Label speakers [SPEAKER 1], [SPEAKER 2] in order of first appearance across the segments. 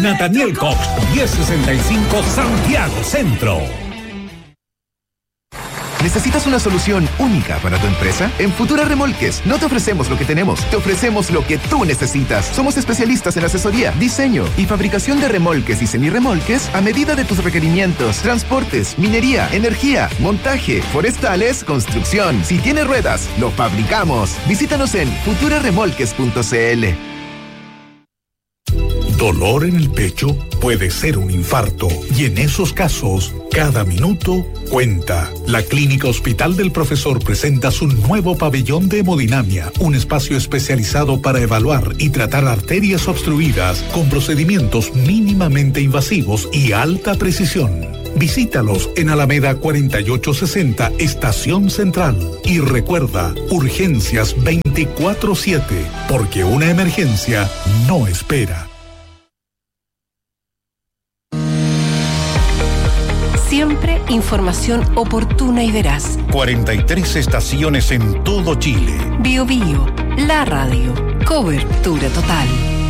[SPEAKER 1] Nathaniel Cox, 1065 Santiago Centro.
[SPEAKER 2] ¿Necesitas una solución única para tu empresa? En Futura Remolques no te ofrecemos lo que tenemos, te ofrecemos lo que tú necesitas. Somos especialistas en asesoría, diseño y fabricación de remolques y semirremolques a medida de tus requerimientos, transportes, minería, energía, montaje, forestales, construcción. Si tiene ruedas, lo fabricamos. Visítanos en futuraremolques.cl.
[SPEAKER 1] Dolor en el pecho puede ser un infarto y en esos casos, cada minuto cuenta. La Clínica Hospital del Profesor presenta su nuevo pabellón de hemodinamia, un espacio especializado para evaluar y tratar arterias obstruidas con procedimientos mínimamente invasivos y alta precisión. Visítalos en Alameda 4860, Estación Central. Y recuerda, urgencias 24/7, porque una emergencia no espera.
[SPEAKER 3] Siempre información oportuna y veraz.
[SPEAKER 1] 43 estaciones en todo Chile.
[SPEAKER 3] Bio Bio, la radio. Cobertura total.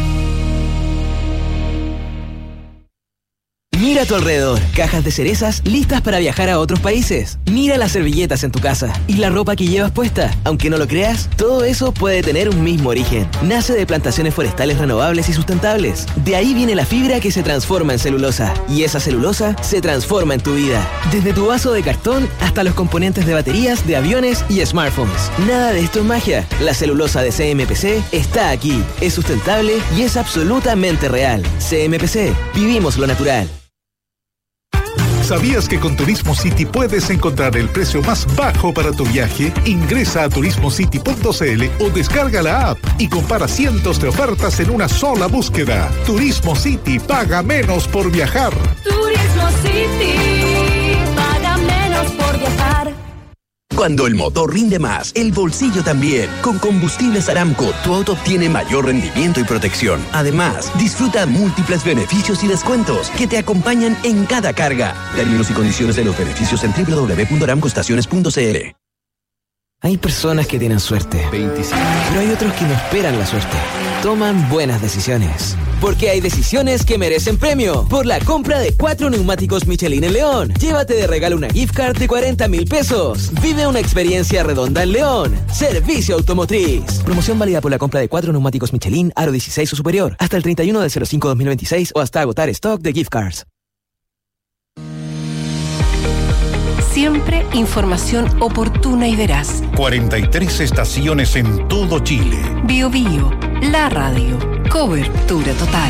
[SPEAKER 4] Mira a tu alrededor, cajas de cerezas listas para viajar a otros países. Mira las servilletas en tu casa y la ropa que llevas puesta. Aunque no lo creas, todo eso puede tener un mismo origen. Nace de plantaciones forestales renovables y sustentables. De ahí viene la fibra que se transforma en celulosa. Y esa celulosa se transforma en tu vida. Desde tu vaso de cartón hasta los componentes de baterías, de aviones y smartphones. Nada de esto es magia. La celulosa de CMPC está aquí. Es sustentable y es absolutamente real. CMPC, vivimos lo natural.
[SPEAKER 1] ¿Sabías que con Turismo City puedes encontrar el precio más bajo para tu viaje? Ingresa a turismocity.cl o descarga la app y compara cientos de ofertas en una sola búsqueda. Turismo City, paga menos por viajar.
[SPEAKER 5] Turismo City, paga menos por viajar.
[SPEAKER 6] Cuando el motor rinde más, el bolsillo también. Con Combustibles Aramco, tu auto obtiene mayor rendimiento y protección. Además, disfruta múltiples beneficios y descuentos que te acompañan en cada carga. Términos y condiciones de los beneficios en www.aramcoestaciones.cl.
[SPEAKER 4] Hay personas que tienen suerte, pero hay otros que no esperan la suerte. Toman buenas decisiones. Porque hay decisiones que merecen premio. Por la compra de 4 neumáticos Michelin en León, llévate de regalo una gift card de 40.000 pesos. Vive una experiencia redonda en León. Servicio Automotriz. Promoción válida por la compra de 4 neumáticos Michelin Aro 16 o superior hasta el 31 del 05/2026 o hasta agotar stock de gift cards.
[SPEAKER 3] Siempre información oportuna y veraz.
[SPEAKER 1] 43 estaciones en todo Chile.
[SPEAKER 3] Bio Bio, la radio. Cobertura total.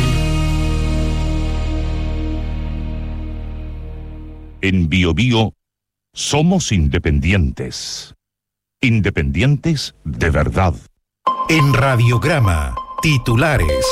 [SPEAKER 1] En Bio Bio somos independientes. Independientes de verdad. En Radiograma, titulares.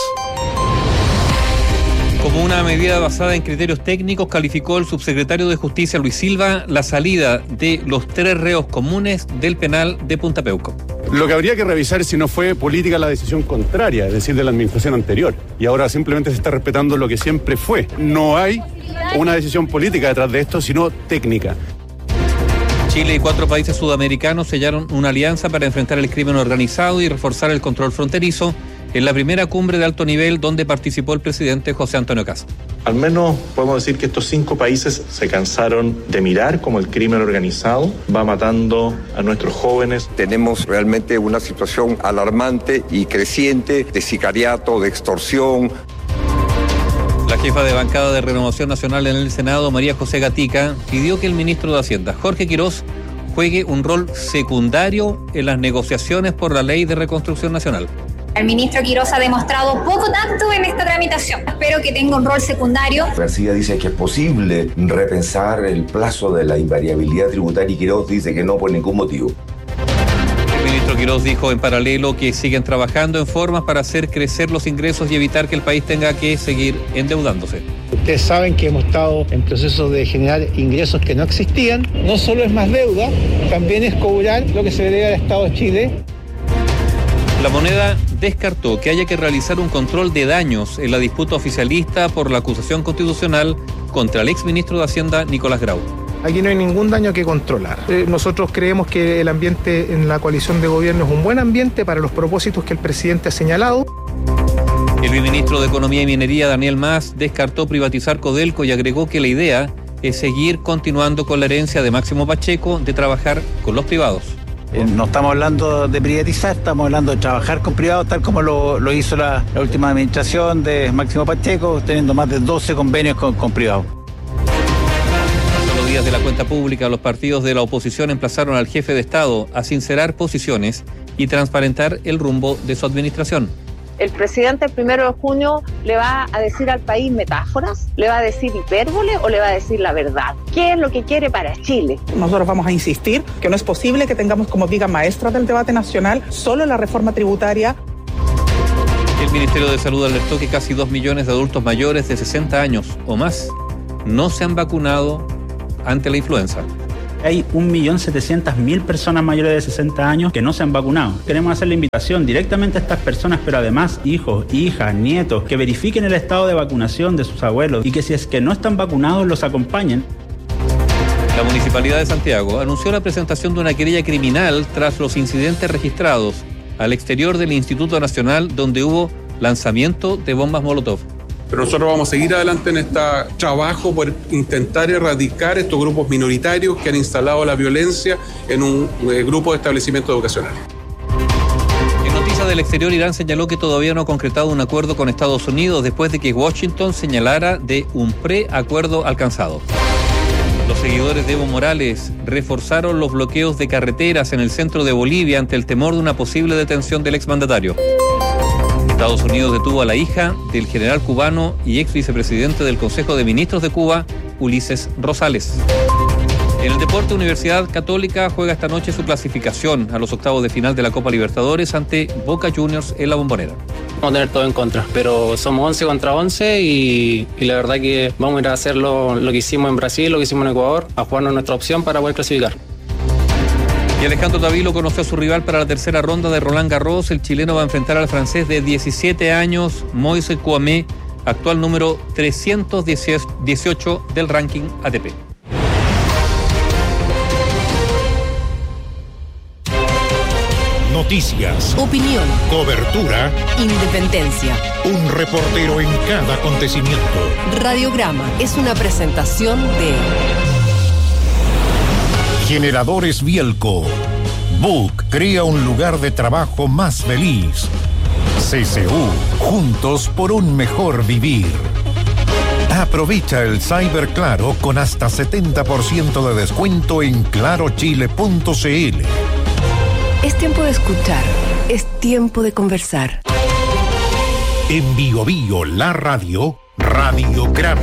[SPEAKER 7] Como una medida basada en criterios técnicos, calificó el subsecretario de Justicia, Luis Silva, la salida de los 3 reos comunes del penal de Punta Peuco.
[SPEAKER 8] Lo que habría que revisar es si no fue política la decisión contraria, es decir, de la administración anterior. Y ahora simplemente se está respetando lo que siempre fue. No hay una decisión política detrás de esto, sino técnica.
[SPEAKER 7] Chile y 4 países sudamericanos sellaron una alianza para enfrentar el crimen organizado y reforzar el control fronterizo en la primera cumbre de alto nivel donde participó el presidente José Antonio Kast.
[SPEAKER 9] Al menos podemos decir que estos 5 países se cansaron de mirar cómo el crimen organizado va matando a nuestros jóvenes.
[SPEAKER 10] Tenemos realmente una situación alarmante y creciente de sicariato, de extorsión.
[SPEAKER 7] La jefa de bancada de Renovación Nacional en el Senado, María José Gatica, pidió que el ministro de Hacienda, Jorge Quirós, juegue un rol secundario en las negociaciones por la Ley de Reconstrucción Nacional.
[SPEAKER 11] El ministro Quirós ha demostrado poco tacto en esta tramitación. Espero que tenga un rol secundario.
[SPEAKER 12] García dice que es posible repensar el plazo de la invariabilidad tributaria y Quirós dice que no por ningún motivo.
[SPEAKER 7] El ministro Quirós dijo en paralelo que siguen trabajando en formas para hacer crecer los ingresos y evitar que el país tenga que seguir endeudándose.
[SPEAKER 13] Ustedes saben que hemos estado en proceso de generar ingresos que no existían. No solo es más deuda, también es cobrar lo que se le debe al Estado de Chile.
[SPEAKER 7] La Moneda descartó que haya que realizar un control de daños en la disputa oficialista por la acusación constitucional contra el exministro de Hacienda, Nicolás Grau.
[SPEAKER 13] Aquí no hay ningún daño que controlar. Nosotros creemos que el ambiente en la coalición de gobierno es un buen ambiente para los propósitos que el presidente ha señalado.
[SPEAKER 7] El ministro de Economía y Minería, Daniel Mas, descartó privatizar Codelco y agregó que la idea es seguir continuando con la herencia de Máximo Pacheco de trabajar con los privados.
[SPEAKER 14] No estamos hablando de privatizar, estamos hablando de trabajar con privados, tal como lo hizo la última administración de Máximo Pacheco, teniendo más de 12 convenios con privados.
[SPEAKER 7] A solo días de la cuenta pública, los partidos de la oposición emplazaron al jefe de Estado a sincerar posiciones y transparentar el rumbo de su administración.
[SPEAKER 15] El presidente el 1 de junio le va a decir al país metáforas, le va a decir hipérbole o le va a decir la verdad. ¿Qué es lo que quiere para Chile?
[SPEAKER 16] Nosotros vamos a insistir que no es posible que tengamos como viga maestra del debate nacional solo la reforma tributaria.
[SPEAKER 7] El Ministerio de Salud alertó que casi 2 millones de adultos mayores de 60 años o más no se han vacunado ante la influenza.
[SPEAKER 17] Hay 1.700.000 personas mayores de 60 años que no se han vacunado. Queremos hacer la invitación directamente a estas personas, pero además hijos, hijas, nietos, que verifiquen el estado de vacunación de sus abuelos y que si es que no están vacunados los acompañen.
[SPEAKER 7] La Municipalidad de Santiago anunció la presentación de una querella criminal tras los incidentes registrados al exterior del Instituto Nacional, donde hubo lanzamiento de bombas Molotov.
[SPEAKER 18] Pero nosotros vamos a seguir adelante en este trabajo por intentar erradicar estos grupos minoritarios que han instalado la violencia en un grupo de establecimientos educacionales.
[SPEAKER 7] En noticias del exterior, Irán señaló que todavía no ha concretado un acuerdo con Estados Unidos después de que Washington señalara de un preacuerdo alcanzado. Los seguidores de Evo Morales reforzaron los bloqueos de carreteras en el centro de Bolivia ante el temor de una posible detención del exmandatario. Estados Unidos detuvo a la hija del general cubano y ex vicepresidente del Consejo de Ministros de Cuba, Ulises Rosales. En el deporte, Universidad Católica juega esta noche su clasificación a los octavos de final de la Copa Libertadores ante Boca Juniors en la Bombonera.
[SPEAKER 19] Vamos a tener todo en contra, pero somos 11 contra 11 y la verdad que vamos a ir a hacer lo que hicimos en Brasil, lo que hicimos en Ecuador, a jugarnos nuestra opción para poder clasificar.
[SPEAKER 7] Y Alejandro Davilo conoció a su rival para la tercera ronda de Roland Garros. El chileno va a enfrentar al francés de 17 años, Moise Kouamé, actual número 318 del ranking ATP.
[SPEAKER 1] Noticias,
[SPEAKER 3] opinión,
[SPEAKER 1] cobertura,
[SPEAKER 3] independencia.
[SPEAKER 1] Un reportero en cada acontecimiento.
[SPEAKER 3] Radiograma es una presentación de
[SPEAKER 1] Generadores Bielco. Book crea un lugar de trabajo más feliz. CCU, juntos por un mejor vivir. Aprovecha el Cyber Claro con hasta 70% de descuento en clarochile.cl.
[SPEAKER 3] Es tiempo de escuchar, es tiempo de conversar.
[SPEAKER 1] En Bio Bio, la radio, Radiograma.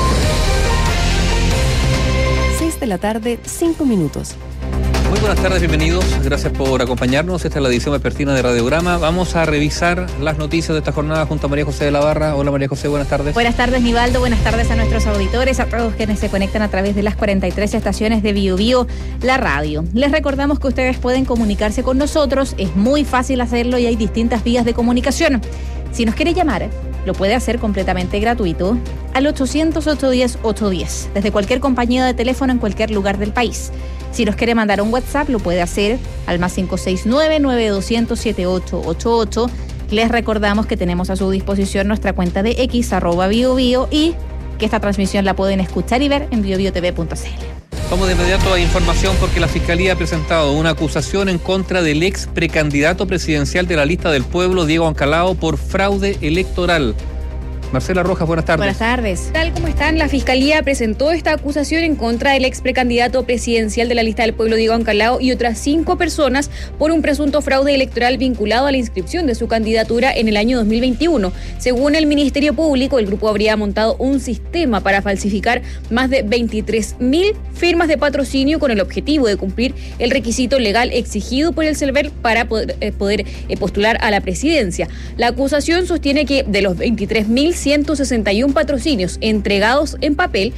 [SPEAKER 3] 6 de la tarde, 5 minutos.
[SPEAKER 7] Muy buenas tardes, bienvenidos. Gracias por acompañarnos. Esta es la edición vespertina de Radiograma. Vamos a revisar las noticias de esta jornada junto a María José de la Barra. Hola María José, buenas tardes.
[SPEAKER 20] Buenas tardes, Nivaldo. Buenas tardes a nuestros auditores, a todos quienes se conectan a través de las 43 estaciones de Bio Bio, la radio. Les recordamos que ustedes pueden comunicarse con nosotros. Es muy fácil hacerlo y hay distintas vías de comunicación. Si nos quiere llamar, lo puede hacer completamente gratuito al 800-810-810, desde cualquier compañía de teléfono en cualquier lugar del país. Si nos quiere mandar un WhatsApp, lo puede hacer al más 569-9200-7888. Les recordamos que tenemos a su disposición nuestra cuenta de X, @BioBio, y que esta transmisión la pueden escuchar y ver en biobiotv.cl.
[SPEAKER 7] Vamos de inmediato a información porque la Fiscalía ha presentado una acusación en contra del ex precandidato presidencial de la Lista del Pueblo, Diego Ancalao, por fraude electoral. Marcela Rojas, buenas tardes.
[SPEAKER 20] Buenas tardes.
[SPEAKER 21] Tal como están, la Fiscalía presentó esta acusación en contra del ex precandidato presidencial de la Lista del Pueblo, Diego Ancalao, y otras 5 personas por un presunto fraude electoral vinculado a la inscripción de su candidatura en el año 2021. Según el Ministerio Público, el grupo habría montado un sistema para falsificar más de 23.000 firmas de patrocinio con el objetivo de cumplir el requisito legal exigido por el CELVER para poder postular a la presidencia. La acusación sostiene que de los 23.000 1.161 patrocinios entregados en papel,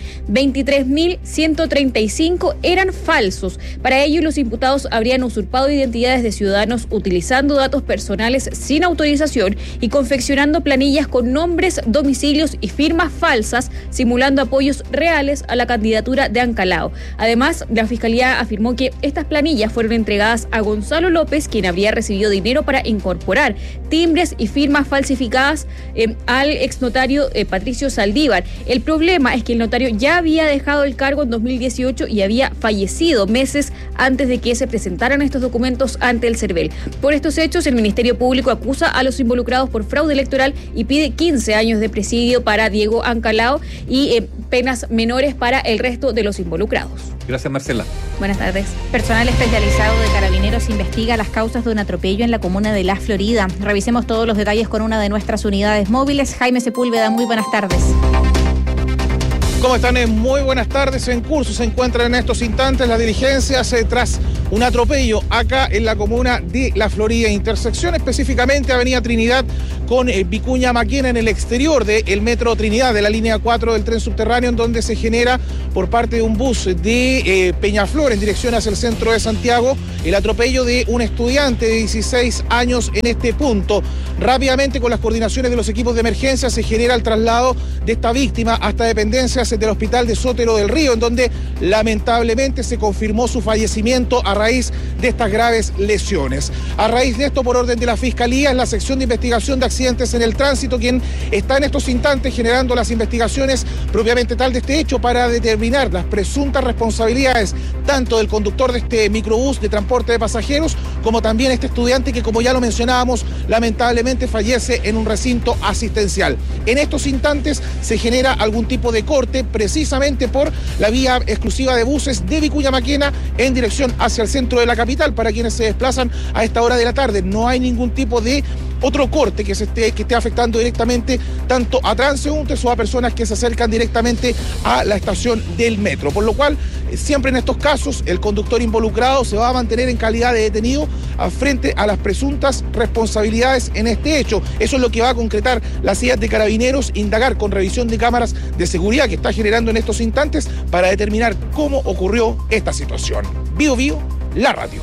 [SPEAKER 21] 23.135 eran falsos. Para ello, los imputados habrían usurpado identidades de ciudadanos utilizando datos personales sin autorización y confeccionando planillas con nombres, domicilios y firmas falsas, simulando apoyos reales a la candidatura de Ancalao. Además, la Fiscalía afirmó que estas planillas fueron entregadas a Gonzalo López, quien habría recibido dinero para incorporar timbres y firmas falsificadas al exnotario Patricio Saldívar. El problema es que el notario ya había dejado el cargo en 2018 y había fallecido meses antes de que se presentaran estos documentos ante el CERVEL. Por estos hechos, el Ministerio Público acusa a los involucrados por fraude electoral y pide 15 años de presidio para Diego Ancalao y penas menores para el resto de los involucrados.
[SPEAKER 7] Gracias, Marcela.
[SPEAKER 20] Buenas tardes. Personal especializado de Carabineros investiga las causas de un atropello en la comuna de La Florida. Revisemos todos los detalles con una de nuestras unidades móviles. Jaime Sepúlveda, muy buenas tardes.
[SPEAKER 2] ¿Cómo están? Muy buenas tardes. En curso se encuentran en estos instantes las diligencias tras un atropello acá en la comuna de La Florida, intersección específicamente Avenida Trinidad con Vicuña Maquena, en el exterior del Metro Trinidad, de la línea 4 del tren subterráneo, en donde se genera por parte de un bus de Peñaflor en dirección hacia el centro de Santiago el atropello de un estudiante de 16 años en este punto. Rápidamente, con las coordinaciones de los equipos de emergencia, se genera el traslado de esta víctima hasta dependencias del Hospital de Sotero del Río, en donde lamentablemente se confirmó su fallecimiento a raíz de estas graves lesiones. A raíz de esto, por orden de la Fiscalía, es la sección de investigación de accidentes en el tránsito quien está en estos instantes generando las investigaciones propiamente tal de este hecho para determinar las presuntas responsabilidades tanto del conductor de este microbús de transporte de pasajeros como también este estudiante que, como ya lo mencionábamos, lamentablemente fallece en un recinto asistencial. En estos instantes se genera algún tipo de corte precisamente por la vía exclusiva de buses de Vicuña Maquena en dirección hacia el centro de la capital para quienes se desplazan a esta hora de la tarde. No hay ningún tipo de otro corte que esté afectando directamente tanto a transeúntes o a personas que se acercan directamente a la estación del metro. Por lo cual, siempre en estos casos, el conductor involucrado se va a mantener en calidad de detenido frente a las presuntas responsabilidades en este hecho. Eso es lo que va a concretar la CIA de Carabineros, indagar con revisión de cámaras de seguridad que está generando en estos instantes para determinar cómo ocurrió esta situación. Bio Bio, la radio.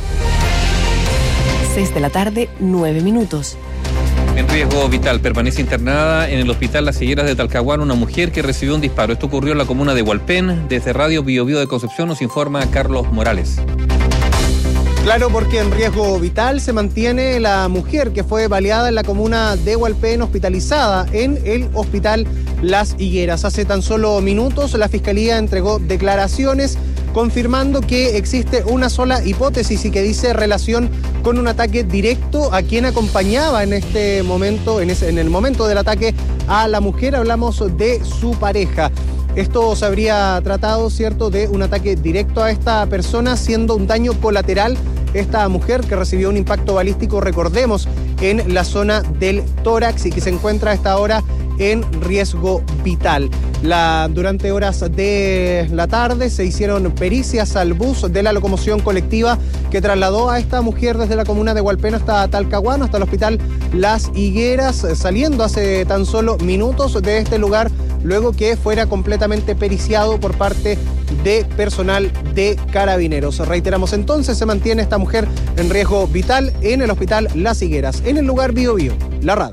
[SPEAKER 3] 6 de la tarde, 9 minutos.
[SPEAKER 7] En riesgo vital, permanece internada en el hospital Las Higueras de Talcahuano una mujer que recibió un disparo. Esto ocurrió en la comuna de Hualpén. Desde Radio Bio Bio de Concepción nos informa Carlos Morales.
[SPEAKER 22] Claro, porque en riesgo vital se mantiene la mujer que fue baleada en la comuna de Hualpén, hospitalizada en el hospital Las Higueras. Hace tan solo minutos la Fiscalía entregó declaraciones confirmando que existe una sola hipótesis y que dice relación con un ataque directo a quien acompañaba en este momento, en el momento del ataque a la mujer. Hablamos de su pareja. Esto se habría tratado, ¿cierto?, de un ataque directo a esta persona, siendo un daño colateral esta mujer que recibió un impacto balístico, recordemos, en la zona del tórax y que se encuentra a esta hora en riesgo vital. Durante horas de la tarde se hicieron pericias al bus de la locomoción colectiva que trasladó a esta mujer desde la comuna de Hualpén hasta Talcahuano, hasta el hospital Las Higueras, saliendo hace tan solo minutos de este lugar, luego que fuera completamente periciado por parte de personal de Carabineros. Reiteramos entonces, se mantiene esta mujer en riesgo vital en el hospital Las Higueras, en el lugar Bio Bio, la radio.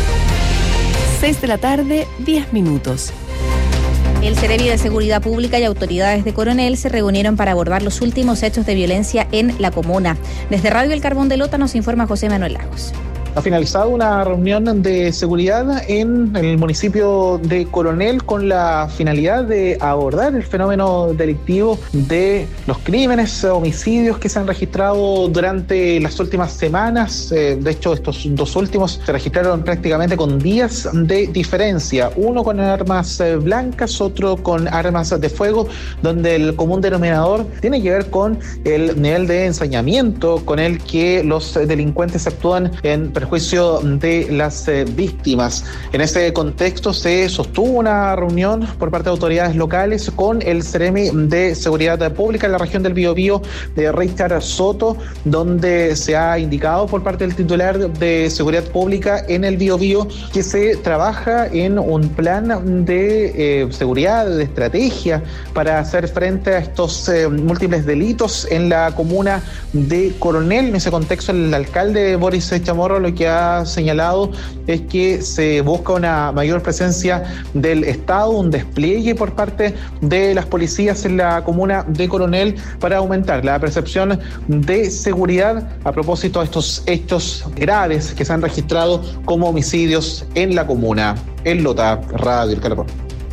[SPEAKER 3] 6 de la tarde, 10 minutos.
[SPEAKER 20] El Ceremi de Seguridad Pública y autoridades de Coronel se reunieron para abordar los últimos hechos de violencia en la comuna. Desde Radio El Carbón de Lota nos informa José Manuel Lagos.
[SPEAKER 23] Ha finalizado una reunión de seguridad en el municipio de Coronel con la finalidad de abordar el fenómeno delictivo de los crímenes, homicidios que se han registrado durante las últimas semanas. De hecho, estos dos últimos se registraron prácticamente con días de diferencia. Uno con armas blancas, otro con armas de fuego, donde el común denominador tiene que ver con el nivel de ensañamiento con el que los delincuentes actúan en perjuicio de las víctimas. En ese contexto se sostuvo una reunión por parte de autoridades locales con el Ceremi de Seguridad Pública en la región del Biobío de Richard Soto, donde se ha indicado por parte del titular de Seguridad Pública en el Biobío que se trabaja en un plan de seguridad, de estrategia para hacer frente a estos múltiples delitos en la comuna de Coronel. En ese contexto, el alcalde Boris Chamorro lo que ha señalado es que se busca una mayor presencia del Estado, un despliegue por parte de las policías en la comuna de Coronel para aumentar la percepción de seguridad a propósito de estos hechos graves que se han registrado como homicidios en la comuna. En Lota, Radio El Calafón.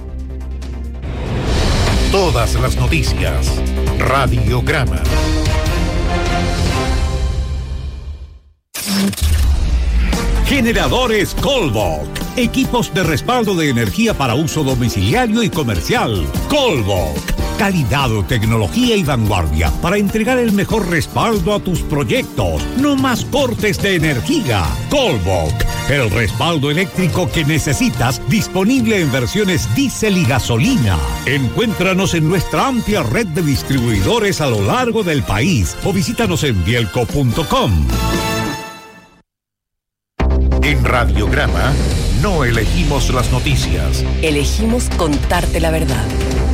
[SPEAKER 1] Todas las noticias. Radiograma. Generadores Colbok. Equipos de respaldo de energía para uso domiciliario y comercial. Colbok. Calidad, tecnología y vanguardia para entregar el mejor respaldo a tus proyectos. No más cortes de energía. Colbok. El respaldo eléctrico que necesitas, disponible en versiones diésel y gasolina. Encuéntranos en nuestra amplia red de distribuidores a lo largo del país o visítanos en bielco.com. En Radiograma no elegimos las noticias.
[SPEAKER 3] Elegimos contarte la verdad.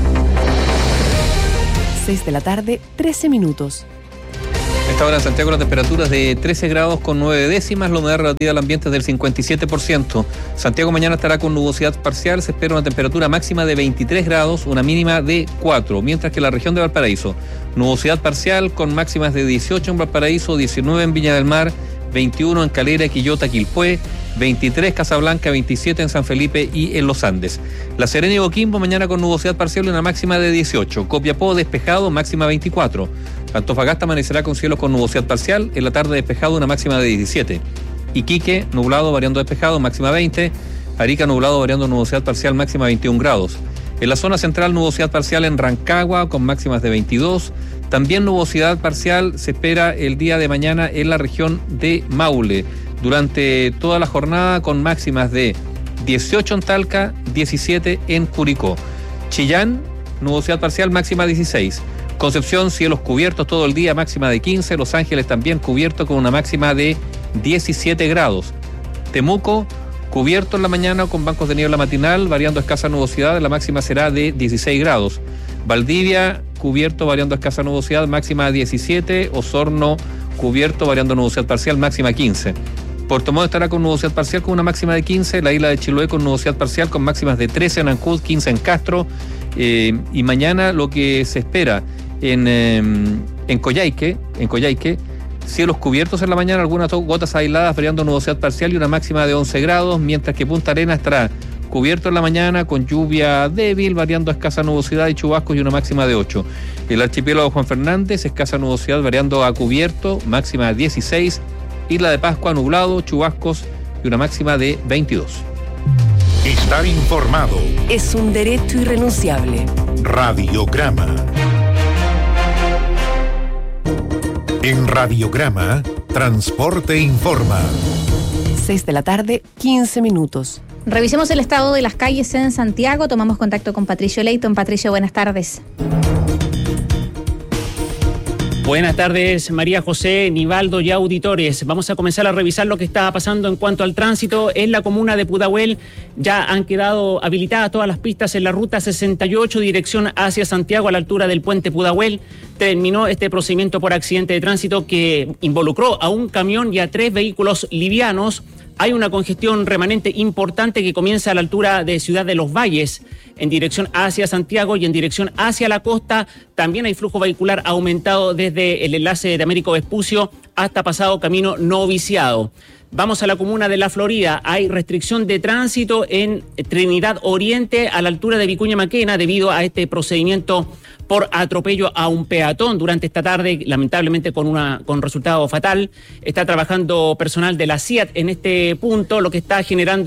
[SPEAKER 3] 6 de la tarde, 13 minutos.
[SPEAKER 7] Esta hora en Santiago la temperatura es de 13 grados con 9 décimas, la humedad relativa del ambiente es del 57%. Santiago mañana estará con nubosidad parcial, se espera una temperatura máxima de 23 grados, una mínima de 4, mientras que la región de Valparaíso, nubosidad parcial con máximas de 18 en Valparaíso, 19 en Viña del Mar, 21 en Calera, Quillota, Quilpué, 23 Casablanca, 27 en San Felipe y en Los Andes. La Serena y Coquimbo mañana con nubosidad parcial y una máxima de 18. Copiapó despejado, máxima 24. Antofagasta amanecerá con cielos con nubosidad parcial, en la tarde despejado, una máxima de 17. Iquique nublado variando despejado, máxima 20. Arica nublado variando nubosidad parcial, máxima 21 grados. En la zona central nubosidad parcial en Rancagua con máximas de 22. También nubosidad parcial se espera el día de mañana en la región de Maule. Durante toda la jornada con máximas de 18 en Talca, 17 en Curicó. Chillán, nubosidad parcial, máxima 16. Concepción, cielos cubiertos todo el día, máxima de 15. Los Ángeles también cubierto con una máxima de 17 grados. Temuco, cubierto en la mañana con bancos de niebla matinal, variando escasa nubosidad, la máxima será de 16 grados. Valdivia, cubierto, variando escasa nubosidad, máxima 17. Osorno, cubierto, variando nubosidad parcial, máxima 15. Puerto Montt estará con nubosidad parcial con una máxima de 15. La isla de Chiloé con nubosidad parcial con máximas de 13 en Ancud, 15 en Castro. Y mañana lo que se espera en Coyhaique, cielos cubiertos en la mañana, algunas gotas aisladas, variando nubosidad parcial y una máxima de 11 grados, mientras que Punta Arenas estará cubierto en la mañana con lluvia débil, variando escasa nubosidad y chubascos y una máxima de 8. El archipiélago Juan Fernández, escasa nubosidad variando a cubierto, máxima de 16. Isla de Pascua, nublado, chubascos y una máxima de 22.
[SPEAKER 1] Estar informado
[SPEAKER 3] es un derecho irrenunciable.
[SPEAKER 1] Radiograma. En Radiograma, Transporte Informa.
[SPEAKER 3] 6 de la tarde, 15 minutos.
[SPEAKER 20] Revisemos el estado de las calles en Santiago. Tomamos contacto con Patricio Leighton. Patricio, buenas tardes.
[SPEAKER 4] Buenas tardes, María José, Nivaldo y auditores. Vamos a comenzar a revisar lo que está pasando en cuanto al tránsito en la comuna de Pudahuel. Ya han quedado habilitadas todas las pistas en la ruta 68, dirección hacia Santiago, a la altura del puente Pudahuel. Terminó este procedimiento por accidente de tránsito que involucró a un camión y a 3 vehículos livianos. Hay una congestión remanente importante que comienza a la altura de Ciudad de los Valles, en dirección hacia Santiago y en dirección hacia la costa. También hay flujo vehicular aumentado desde el enlace de Américo Vespucio hasta pasado Camino Noviciado. Vamos a la comuna de La Florida. Hay restricción de tránsito en Trinidad Oriente a la altura de Vicuña Maquena debido a este procedimiento por atropello a un peatón durante esta tarde, lamentablemente con resultado fatal. Está trabajando personal de la CIAT en este punto, lo que está generando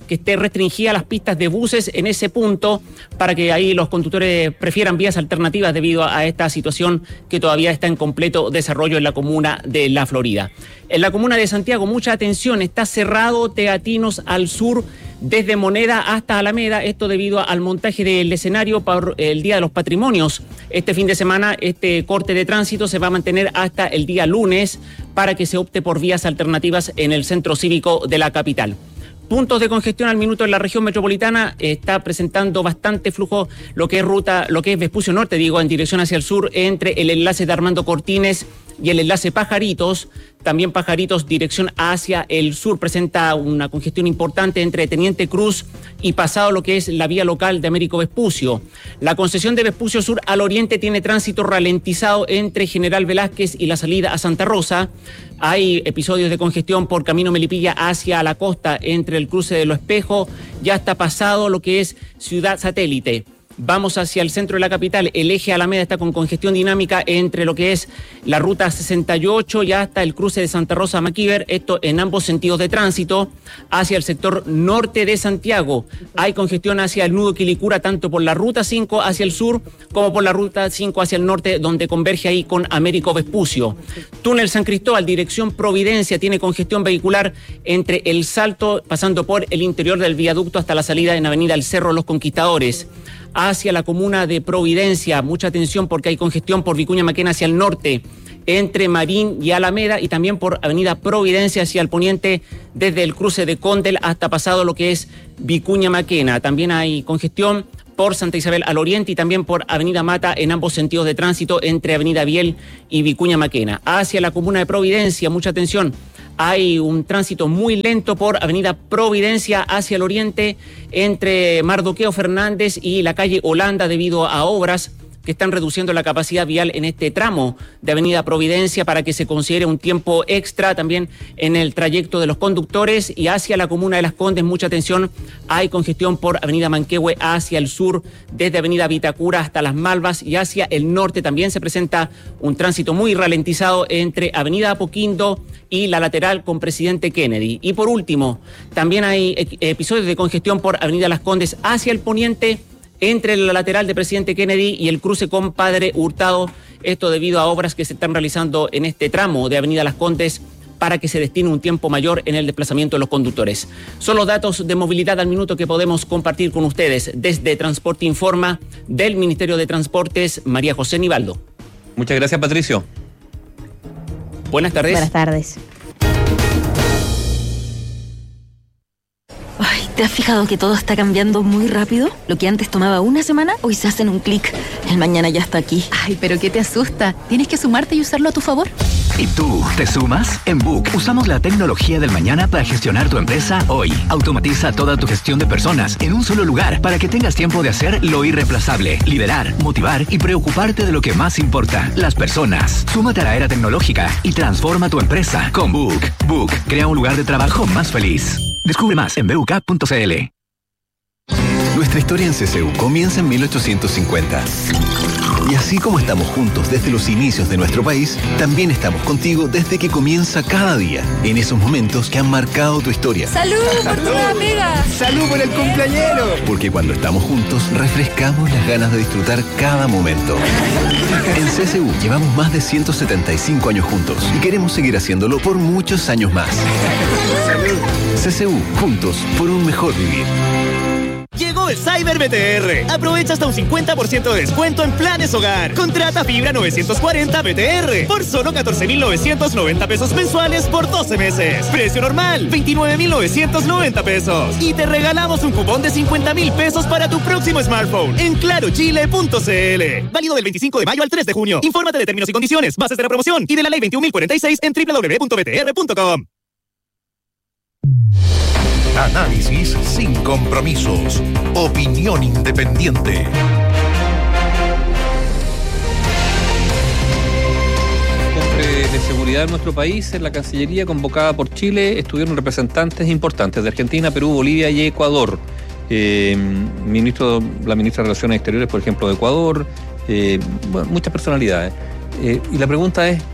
[SPEAKER 4] que esté restringida las pistas de buses en ese punto para que ahí los conductores prefieran vías alternativas debido a esta situación que todavía está en completo desarrollo en la comuna de La Florida. En la comuna de Santiago, mucha atención, está cerrado Teatinos al sur desde Moneda hasta Alameda, esto debido al montaje del escenario por el Día de los Patrimonios. Este fin de semana, este corte de tránsito se va a mantener hasta el día lunes para que se opte por vías alternativas en el centro cívico de la capital. Puntos de congestión al minuto en la región metropolitana, está presentando bastante flujo lo que es Vespucio Norte, en dirección hacia el sur, entre el enlace de Armando Cortines y el enlace Pajaritos. También Pajaritos, dirección hacia el sur, presenta una congestión importante entre Teniente Cruz y pasado lo que es la vía local de Américo Vespucio. La concesión de Vespucio Sur al oriente tiene tránsito ralentizado entre General Velázquez y la salida a Santa Rosa. Hay episodios de congestión por Camino Melipilla hacia la costa entre el cruce de Los Espejos. Ya está pasado lo que es Ciudad Satélite. Vamos hacia el centro de la capital, el eje Alameda está con congestión dinámica entre lo que es la ruta 68 y hasta el cruce de Santa Rosa a Maquíver, esto en ambos sentidos de tránsito. Hacia el sector norte de Santiago hay congestión hacia el nudo Quilicura, tanto por la ruta 5 hacia el sur como por la ruta 5 hacia el norte, donde converge ahí con Américo Vespucio. Túnel San Cristóbal, dirección Providencia, tiene congestión vehicular entre El Salto, pasando por el interior del viaducto hasta la salida en Avenida El Cerro Los Conquistadores. Hacia la comuna de Providencia, mucha atención porque hay congestión por Vicuña Maquena hacia el norte, entre Marín y Alameda, y también por Avenida Providencia hacia el poniente, desde el cruce de Condel hasta pasado lo que es Vicuña Maquena. También hay congestión por Santa Isabel al oriente y también por Avenida Mata en ambos sentidos de tránsito entre Avenida Biel y Vicuña Maquena. Hacia la comuna de Providencia, mucha atención. Hay un tránsito muy lento por Avenida Providencia hacia el oriente entre Mardoqueo Fernández y la calle Holanda debido a obras que están reduciendo la capacidad vial en este tramo de Avenida Providencia para que se considere un tiempo extra también en el trayecto de los conductores. Y hacia la comuna de Las Condes, mucha atención, hay congestión por Avenida Manquehue hacia el sur, desde Avenida Vitacura hasta Las Malvas, y hacia el norte también se presenta un tránsito muy ralentizado entre Avenida Apoquindo y la lateral con Presidente Kennedy. Y por último, también hay episodios de congestión por Avenida Las Condes hacia el poniente, entre la lateral de Presidente Kennedy y el cruce con Padre Hurtado, esto debido a obras que se están realizando en este tramo de Avenida Las Condes para que se destine un tiempo mayor en el desplazamiento de los conductores. Son los datos de movilidad al minuto que podemos compartir con ustedes. Desde Transporte Informa del Ministerio de Transportes, María José Nivaldo.
[SPEAKER 7] Muchas gracias, Patricio.
[SPEAKER 4] Buenas tardes.
[SPEAKER 20] Buenas tardes.
[SPEAKER 5] Ay, ¿te has fijado que todo está cambiando muy rápido? Lo que antes tomaba una semana, hoy se hace en un clic. El mañana ya está aquí.
[SPEAKER 6] Ay, pero ¿qué te asusta? Tienes que sumarte y usarlo a tu favor.
[SPEAKER 8] ¿Y tú, te sumas? En Book usamos la tecnología del mañana para gestionar tu empresa hoy. Automatiza toda tu gestión de personas en un solo lugar para que tengas tiempo de hacer lo irreemplazable, liderar, motivar y preocuparte de lo que más importa, las personas. Súmate a la era tecnológica y transforma tu empresa con Book. Book crea un lugar de trabajo más feliz. Descubre más en buk.cl.
[SPEAKER 24] Nuestra historia en CCU comienza en 1850. Y así como estamos juntos desde los inicios de nuestro país, también estamos contigo desde que comienza cada día, en esos momentos que han marcado tu historia.
[SPEAKER 5] ¡Salud por tu amiga!
[SPEAKER 24] ¡Salud por el cumpleañero! Porque cuando estamos juntos, refrescamos las ganas de disfrutar cada momento. En CCU llevamos más de 175 años juntos y queremos seguir haciéndolo por muchos años más. ¡Salud! CCU, juntos por un mejor vivir.
[SPEAKER 25] Llegó el Cyber BTR. Aprovecha hasta un 50% de descuento en planes hogar. Contrata fibra 940 BTR por solo 14,990 pesos mensuales por 12 meses. Precio normal, 29,990 pesos. Y te regalamos un cupón de 50,000 pesos para tu próximo smartphone en clarochile.cl. Válido del 25 de mayo al 3 de junio. Infórmate de términos y condiciones, bases de la promoción y de la ley 21.046 en www.btr.com.
[SPEAKER 1] Análisis sin compromisos. Opinión independiente.
[SPEAKER 7] De seguridad en nuestro país, en la Cancillería convocada por Chile, estuvieron representantes importantes de Argentina, Perú, Bolivia y Ecuador. La ministra de Relaciones Exteriores, por ejemplo, de Ecuador, muchas personalidades. Y la pregunta es,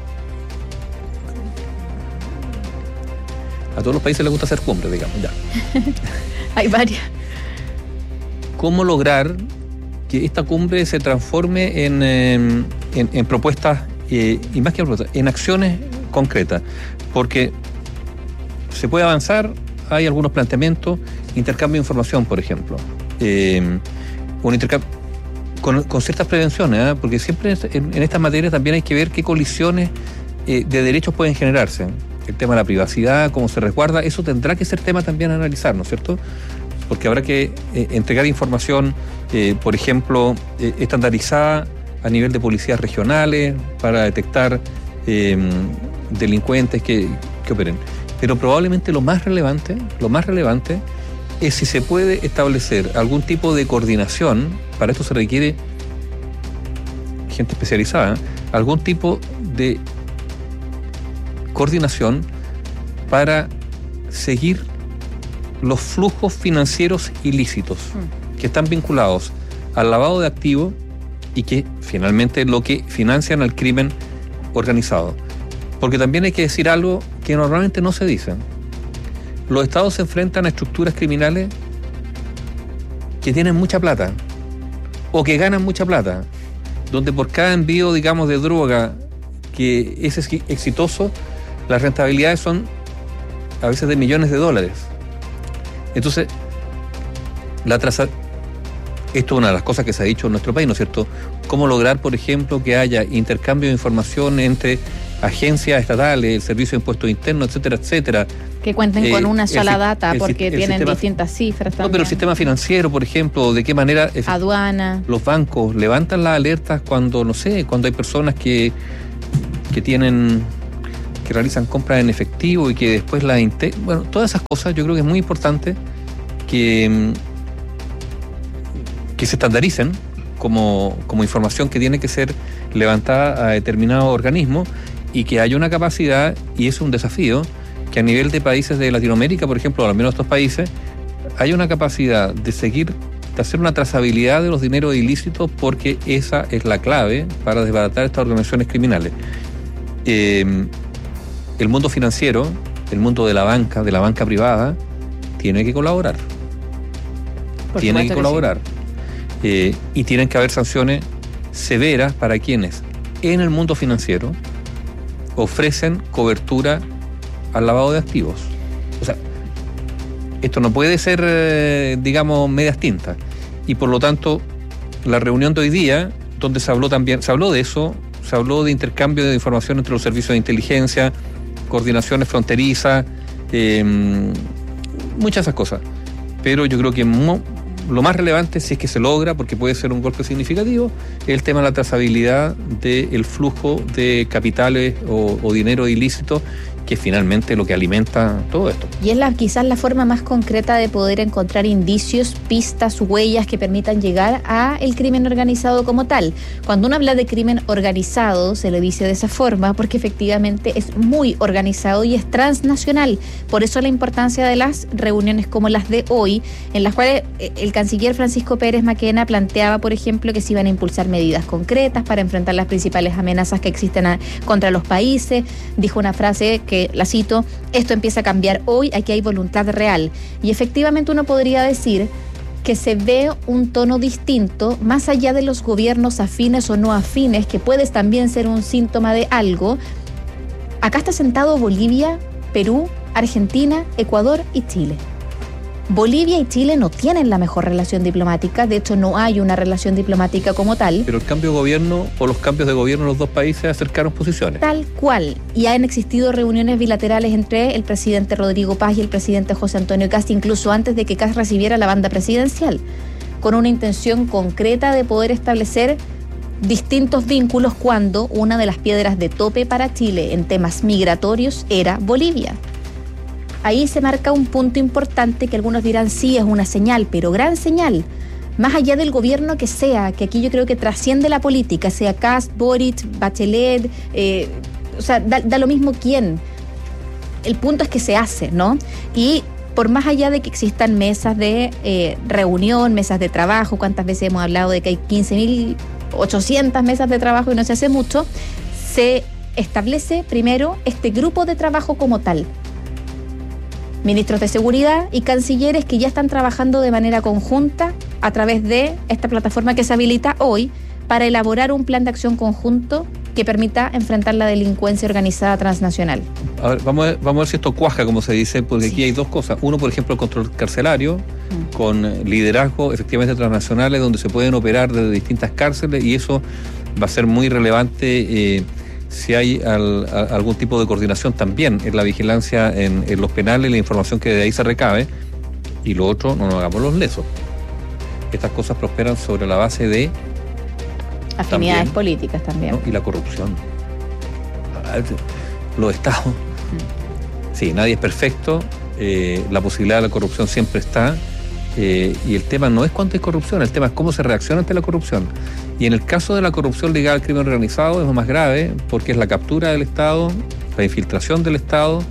[SPEAKER 7] a todos los países les gusta hacer cumbre, digamos, ya.
[SPEAKER 20] Hay varias.
[SPEAKER 7] ¿Cómo lograr que esta cumbre se transforme en propuestas, y más que propuestas, en acciones concretas? Porque se puede avanzar, hay algunos planteamientos, intercambio de información, por ejemplo. Un intercambio con ciertas prevenciones, porque siempre en estas materias también hay que ver qué colisiones de derechos pueden generarse. El tema de la privacidad, cómo se resguarda, eso tendrá que ser tema también a analizar, ¿no es cierto? Porque habrá que entregar información, por ejemplo, estandarizada a nivel de policías regionales para detectar delincuentes que operen. Pero probablemente lo más relevante es si se puede establecer algún tipo de coordinación. Para esto se requiere gente especializada, algún tipo de coordinación para seguir los flujos financieros ilícitos que están vinculados al lavado de activos y que finalmente lo que financian al crimen organizado. Porque también hay que decir algo que normalmente no se dice. Los estados se enfrentan a estructuras criminales que tienen mucha plata o que ganan mucha plata, donde por cada envío, digamos, de droga que es exitoso, las rentabilidades son a veces de millones de dólares. Entonces, esto es una de las cosas que se ha dicho en nuestro país, ¿no es cierto? ¿Cómo lograr, por ejemplo, que haya intercambio de información entre agencias estatales, el Servicio de Impuestos Internos, etcétera, etcétera?
[SPEAKER 20] Que cuenten con una sola data, porque tienen distintas cifras también.
[SPEAKER 7] No, pero el sistema financiero, por ejemplo, ¿de qué manera
[SPEAKER 20] aduana,
[SPEAKER 7] los bancos levantan las alertas cuando, no sé, cuando hay personas que realizan compras en efectivo y que después las bueno, todas esas cosas yo creo que es muy importante que se estandaricen como información que tiene que ser levantada a determinado organismo y que haya una capacidad, y es un desafío, que a nivel de países de Latinoamérica, por ejemplo, al menos estos países, hay una capacidad de hacer una trazabilidad de los dineros ilícitos, porque esa es la clave para desbaratar estas organizaciones criminales. El mundo financiero, el mundo de la banca privada, tiene que colaborar. Tiene que colaborar. Y tienen que haber sanciones severas para quienes en el mundo financiero ofrecen cobertura al lavado de activos. O sea, esto no puede ser, digamos, medias tintas. Y por lo tanto, la reunión de hoy día, donde se habló de eso, se habló de intercambio de información entre los servicios de inteligencia, coordinaciones fronterizas, muchas de esas cosas. Pero yo creo que lo más relevante, si es que se logra, porque puede ser un golpe significativo, es el tema de la trazabilidad del flujo de capitales o dinero ilícito, que es finalmente lo que alimenta todo esto.
[SPEAKER 20] Y es quizás la forma más concreta de poder encontrar indicios, pistas, huellas que permitan llegar a el crimen organizado como tal. Cuando uno habla de crimen organizado, se le dice de esa forma porque efectivamente es muy organizado y es transnacional. Por eso la importancia de las reuniones como las de hoy, en las cuales el canciller Francisco Pérez Maquena planteaba, por ejemplo, que se iban a impulsar medidas concretas para enfrentar las principales amenazas que existen contra los países. Dijo una frase que la cito: esto empieza a cambiar hoy, aquí hay voluntad real. Y efectivamente uno podría decir que se ve un tono distinto, más allá de los gobiernos afines o no afines, que puede también ser un síntoma de algo. Acá está sentado Bolivia, Perú, Argentina, Ecuador y Chile. Bolivia y Chile no tienen la mejor relación diplomática, de hecho no hay una relación diplomática como tal.
[SPEAKER 7] Pero el cambio de gobierno o los cambios de gobierno en los dos países acercaron posiciones.
[SPEAKER 20] Tal cual. Y han existido reuniones bilaterales entre el presidente Rodrigo Paz y el presidente José Antonio Kast, incluso antes de que Kast recibiera la banda presidencial, con una intención concreta de poder establecer distintos vínculos cuando una de las piedras de tope para Chile en temas migratorios era Bolivia. Ahí se marca un punto importante que algunos dirán sí, es una señal, pero gran señal. Más allá del gobierno que sea, que aquí yo creo que trasciende la política, sea Kast, Boric, Bachelet, o sea, da lo mismo quién. El punto es que se hace, ¿no? Y por más allá de que existan mesas de reunión, mesas de trabajo, cuántas veces hemos hablado de que hay 15.800 mesas de trabajo y no se hace mucho, se establece primero este grupo de trabajo como tal. ministros de seguridad y cancilleres que ya están trabajando de manera conjunta a través de esta plataforma que se habilita hoy para elaborar un plan de acción conjunto que permita enfrentar la delincuencia organizada transnacional.
[SPEAKER 7] A ver, vamos a ver si esto cuaja, como se dice, porque aquí hay dos cosas. Uno, por ejemplo, el control carcelario, con liderazgo efectivamente transnacionales, donde se pueden operar desde distintas cárceles, y eso va a ser muy relevante si hay algún tipo de coordinación también en la vigilancia en los penales, la información que de ahí se recabe. Y lo otro, no nos hagamos los lesos. Estas cosas prosperan sobre la base de
[SPEAKER 20] afinidades políticas también,
[SPEAKER 7] ¿no? Y la corrupción. Los estados. Sí, nadie es perfecto. La posibilidad de la corrupción siempre está. Y el tema no es cuánto hay corrupción, el tema es cómo se reacciona ante la corrupción. Y en el caso de la corrupción ligada al crimen organizado es lo más grave, porque es la captura del Estado, la infiltración del Estado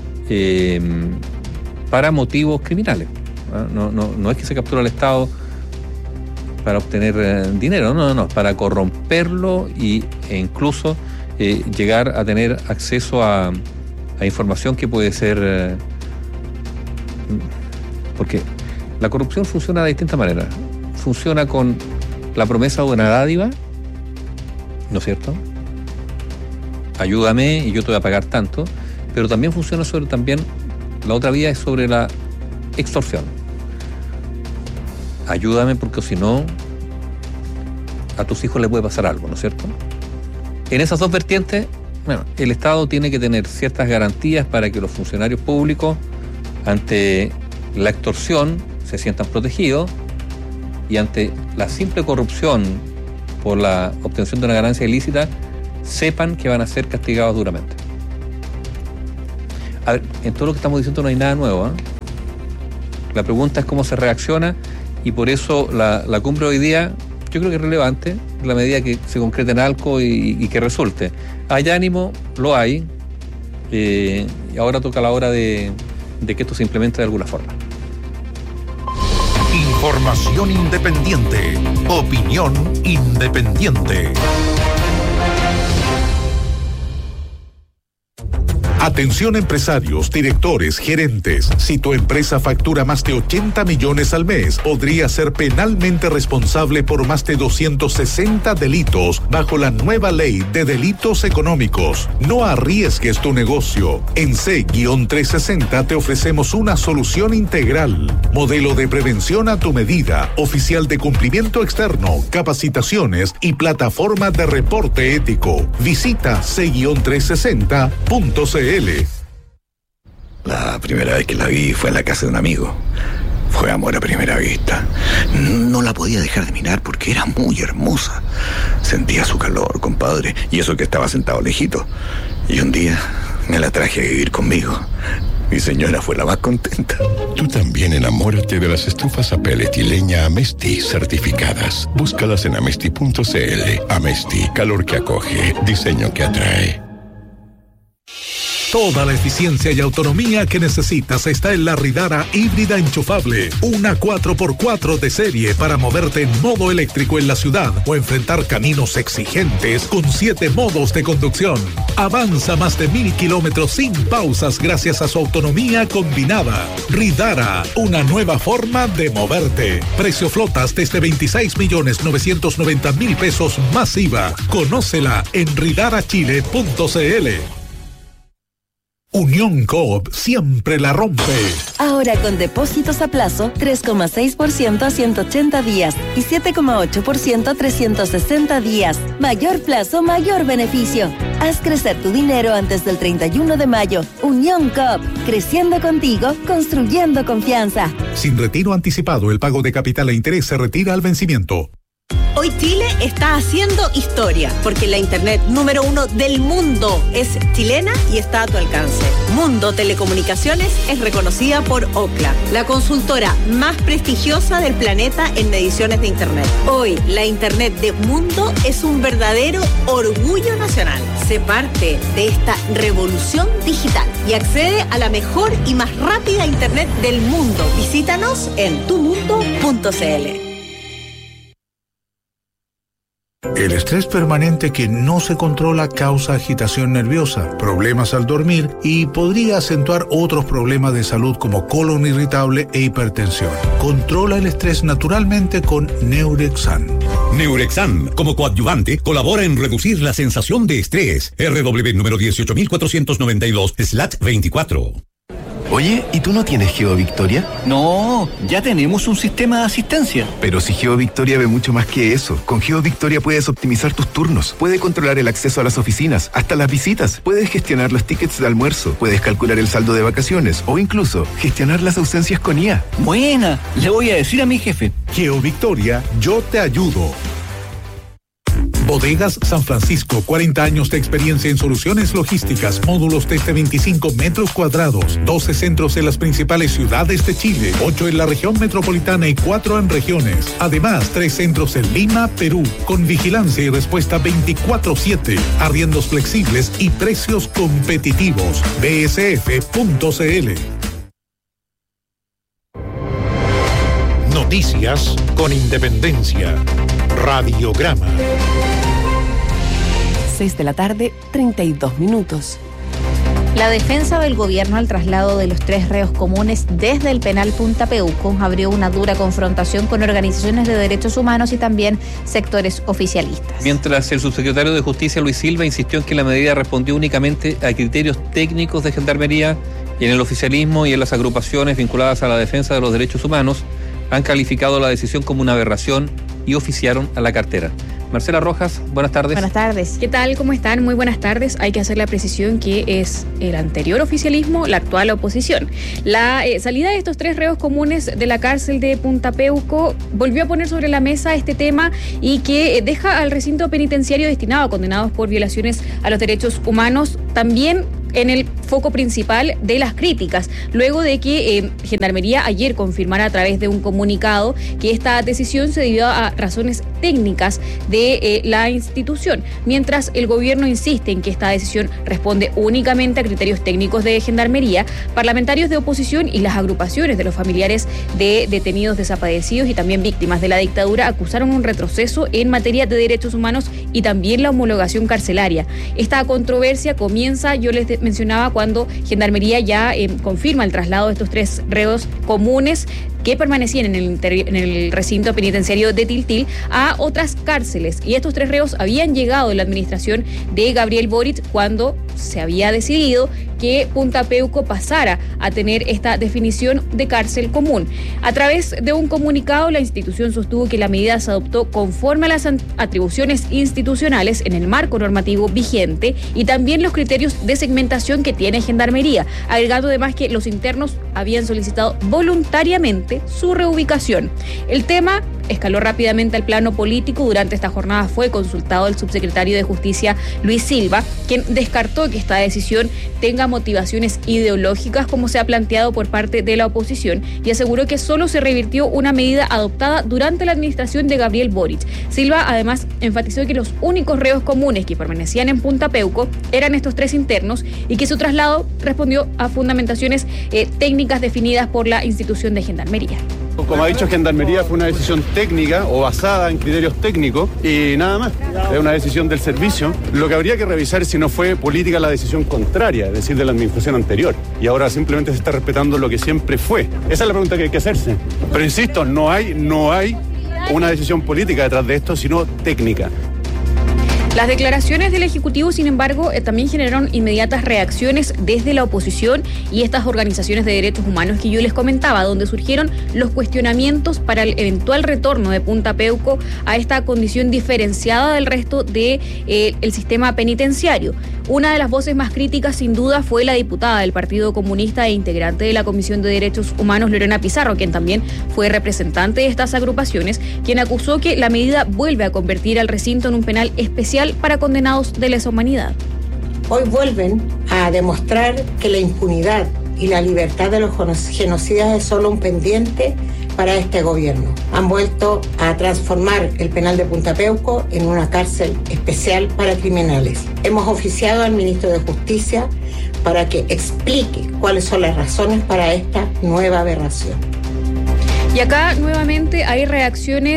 [SPEAKER 7] para motivos criminales. No es que se captura al Estado para obtener dinero, no, para corromperlo e incluso llegar a tener acceso a información que puede ser... porque la corrupción funciona de distintas maneras. Funciona con la promesa de una dádiva, ¿no es cierto? Ayúdame y yo te voy a pagar tanto, pero también funciona sobre la otra vía es sobre la extorsión. Ayúdame porque si no, a tus hijos les puede pasar algo, ¿no es cierto? En esas dos vertientes, bueno, el Estado tiene que tener ciertas garantías para que los funcionarios públicos, ante la extorsión, se sientan protegidos, y ante la simple corrupción por la obtención de una ganancia ilícita, sepan que van a ser castigados duramente. A ver, en todo lo que estamos diciendo no hay nada nuevo, ¿eh? La pregunta es cómo se reacciona, y por eso la cumbre hoy día yo creo que es relevante en la medida que se concrete en algo y que resulte. Hay ánimo, lo hay, y ahora toca la hora de que esto se implemente de alguna forma.
[SPEAKER 1] Información independiente. Opinión independiente. Atención empresarios, directores, gerentes. Si tu empresa factura más de 80 millones al mes, podría ser penalmente responsable por más de 260 delitos bajo la nueva ley de delitos económicos. No arriesgues tu negocio. En C-360 te ofrecemos una solución integral. Modelo de prevención a tu medida, oficial de cumplimiento externo, capacitaciones y plataforma de reporte ético. Visita C-360.cl.
[SPEAKER 9] La primera vez que la vi fue en la casa de un amigo. Fue amor a primera vista. No la podía dejar de mirar porque era muy hermosa. Sentía su calor, compadre, y eso que estaba sentado lejito. Y un día me la traje a vivir conmigo. Mi señora fue la más contenta.
[SPEAKER 10] Tú también enamórate de las estufas a pellet y leña Amesti certificadas. Búscalas en amesti.cl. Amesti, calor que acoge, diseño que atrae.
[SPEAKER 1] Toda la eficiencia y autonomía que necesitas está en la Ridara híbrida enchufable. Una 4x4 de serie para moverte en modo eléctrico en la ciudad o enfrentar caminos exigentes con 7 modos de conducción. Avanza más de 1000 kilómetros sin pausas gracias a su autonomía combinada. Ridara, una nueva forma de moverte. Precio flotas desde 26.990.000 pesos más IVA. Conócela en ridarachile.cl. Unión Coop siempre la rompe.
[SPEAKER 11] Ahora con depósitos a plazo 3,6% a 180 días y 7,8% a 360 días. Mayor plazo, mayor beneficio. Haz crecer tu dinero antes del 31 de mayo. Unión Coop, creciendo contigo, construyendo confianza.
[SPEAKER 1] Sin retiro anticipado, el pago de capital e interés se retira al vencimiento.
[SPEAKER 12] Hoy Chile está haciendo historia, porque la internet número 1 del mundo es chilena y está a tu alcance. Mundo Telecomunicaciones es reconocida por Ookla, la consultora más prestigiosa del planeta en mediciones de internet. Hoy, la internet de Mundo es un verdadero orgullo nacional. Sé parte de esta revolución digital y accede a la mejor y más rápida internet del mundo. Visítanos en tumundo.cl.
[SPEAKER 1] El estrés permanente que no se controla causa agitación nerviosa, problemas al dormir y podría acentuar otros problemas de salud como colon irritable e hipertensión. Controla el estrés naturalmente con Neurexan.
[SPEAKER 13] Neurexan, como coadyuvante, colabora en reducir la sensación de estrés. RW número 18492/24.
[SPEAKER 14] Oye, ¿y tú no tienes GeoVictoria?
[SPEAKER 15] No, ya tenemos un sistema de asistencia.
[SPEAKER 14] Pero si GeoVictoria ve mucho más que eso. Con GeoVictoria puedes optimizar tus turnos, puedes controlar el acceso a las oficinas, hasta las visitas, puedes gestionar los tickets de almuerzo, puedes calcular el saldo de vacaciones o incluso gestionar las ausencias con IA.
[SPEAKER 15] Buena, le voy a decir a mi jefe.
[SPEAKER 1] GeoVictoria, yo te ayudo. Bodegas San Francisco, 40 años de experiencia en soluciones logísticas, módulos desde 25 metros cuadrados, 12 centros en las principales ciudades de Chile, 8 en la región metropolitana y 4 en regiones. Además, 3 centros en Lima, Perú, con vigilancia y respuesta 24/7, arriendos flexibles y precios competitivos. bsf.cl.
[SPEAKER 16] Noticias con independencia. Radiograma.
[SPEAKER 3] 6 de la tarde, 32 minutos.
[SPEAKER 20] La defensa del gobierno al traslado de los 3 reos comunes desde el penal Punta Peuco abrió una dura confrontación con organizaciones de derechos humanos y también sectores oficialistas.
[SPEAKER 7] Mientras el subsecretario de Justicia, Luis Silva, insistió en que la medida respondió únicamente a criterios técnicos de Gendarmería, y en el oficialismo y en las agrupaciones vinculadas a la defensa de los derechos humanos han calificado la decisión como una aberración y oficiaron a la cartera. Marcela Rojas, buenas tardes.
[SPEAKER 20] Buenas tardes.
[SPEAKER 21] ¿Qué tal? ¿Cómo están? Muy buenas tardes. Hay que hacer la precisión que es el anterior oficialismo, la actual oposición. La salida de estos 3 reos comunes de la cárcel de Punta Peuco volvió a poner sobre la mesa este tema y que deja al recinto penitenciario destinado a condenados por violaciones a los derechos humanos también en el foco principal de las críticas, luego de que Gendarmería ayer confirmara a través de un comunicado que esta decisión se debió a razones técnicas de la institución, mientras el gobierno insiste en que esta decisión responde únicamente a criterios técnicos de Gendarmería. Parlamentarios de oposición y las agrupaciones de los familiares de detenidos desaparecidos y también víctimas de la dictadura acusaron un retroceso en materia de derechos humanos y también la homologación carcelaria. Esta controversia comienza, yo les mencionaba, cuando Gendarmería ya confirma el traslado de estos 3 reos comunes que permanecían en el recinto penitenciario de Tiltil a otras cárceles. Y estos 3 reos habían llegado en la administración de Gabriel Boric cuando se había decidido que Punta Peuco pasara a tener esta definición de cárcel común. A través de un comunicado, la institución sostuvo que la medida se adoptó conforme a las atribuciones institucionales en el marco normativo vigente y también los criterios de segmentación que tiene Gendarmería, agregando además que los internos habían solicitado voluntariamente su reubicación. El tema escaló rápidamente al plano político. Durante esta jornada fue consultado el subsecretario de Justicia, Luis Silva, quien descartó que esta decisión tenga motivaciones ideológicas como se ha planteado por parte de la oposición y aseguró que solo se revirtió una medida adoptada durante la administración de Gabriel Boric. Silva además enfatizó que los únicos reos comunes que permanecían en Punta Peuco eran estos 3 internos y que su traslado respondió a fundamentaciones técnicas definidas por la institución de Gendarmería.
[SPEAKER 17] Como ha dicho Gendarmería, fue una decisión técnica o basada en criterios técnicos y nada más. Es una decisión del servicio. Lo que habría que revisar es si no fue política la decisión contraria, es decir, de la administración anterior. Y ahora simplemente se está respetando lo que siempre fue. Esa es la pregunta que hay que hacerse. Pero insisto, no hay una decisión política detrás de esto, sino técnica.
[SPEAKER 21] Las declaraciones del Ejecutivo, sin embargo, también generaron inmediatas reacciones desde la oposición y estas organizaciones de derechos humanos que yo les comentaba, donde surgieron los cuestionamientos para el eventual retorno de Punta Peuco a esta condición diferenciada del resto del sistema penitenciario. Una de las voces más críticas, sin duda, fue la diputada del Partido Comunista e integrante de la Comisión de Derechos Humanos, Lorena Pizarro, quien también fue representante de estas agrupaciones, quien acusó que la medida vuelve a convertir al recinto en un penal especial para condenados de lesa humanidad.
[SPEAKER 26] Hoy vuelven a demostrar que la impunidad y la libertad de los genocidas es solo un pendiente para este gobierno. Han vuelto a transformar el penal de Punta Peuco en una cárcel especial para criminales. Hemos oficiado al ministro de Justicia para que explique cuáles son las razones para esta nueva aberración.
[SPEAKER 21] Y acá nuevamente hay reacciones